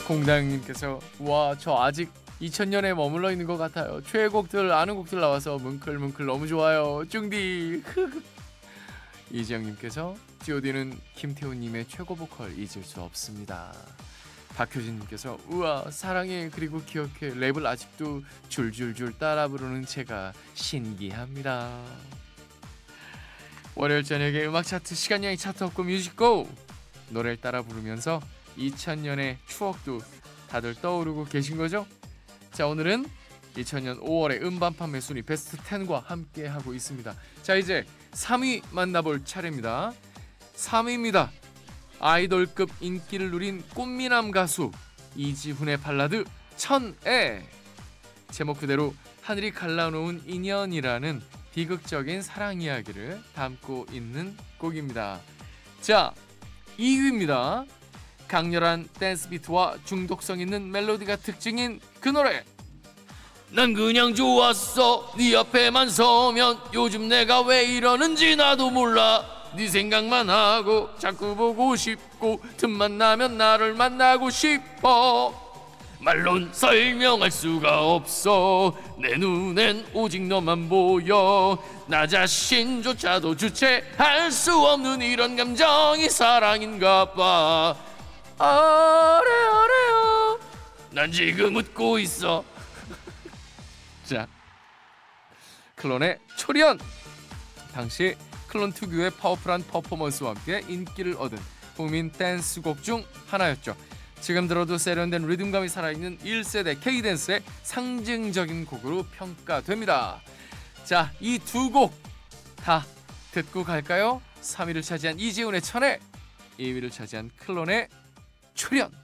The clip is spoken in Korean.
공당님께서 와, 저 아직 2000년에 머물러 있는 것 같아요. 최애곡들 아는 곡들 나와서 뭉클뭉클 너무 좋아요. 쭝디. 이지영님께서 god는 김태훈님의 최고 보컬 잊을 수 없습니다. 박효진님께서 우와 사랑해 그리고 기억해 랩을 아직도 줄줄줄 따라 부르는 제가 신기합니다. 월요일 저녁에 음악 차트 시간여행 차트 없고 뮤직고 노래를 따라 부르면서 2000년의 추억도 다들 떠오르고 계신 거죠? 자, 오늘은 2000년 5월의 음반 판매 순위 베스트 10과 함께 하고 있습니다. 자, 이제 3위 만나볼 차례입니다. 3위입니다. 아이돌급 인기를 누린 꽃미남 가수 이지훈의 발라드 천애. 제목 그대로 하늘이 갈라놓은 인연이라는 비극적인 사랑 이야기를 담고 있는 곡입니다. 자, 2위입니다. 강렬한 댄스 비트와 중독성 있는 멜로디가 특징인 그 노래. 난 그냥 좋았어 네 앞에만 서면 요즘 내가 왜 이러는지 나도 몰라 네 생각만 하고 자꾸 보고 싶고 틈만 나면 나를 만나고 싶어 말론 설명할 수가 없어 내 눈엔 오직 너만 보여 나 자신조차도 주체할 수 없는 이런 감정이 사랑인가 봐 아래아래요 난 지금 웃고 있어. 자, 클론의 초련. 당시 클론 특유의 파워풀한 퍼포먼스와 함께 인기를 얻은 국민 댄스곡 중 하나였죠. 지금 들어도 세련된 리듬감이 살아있는 1세대 K-댄스의 상징적인 곡으로 평가됩니다. 자, 이 두 곡 다 듣고 갈까요? 3위를 차지한 이지훈의 천애, 2위를 차지한 클론의 초련.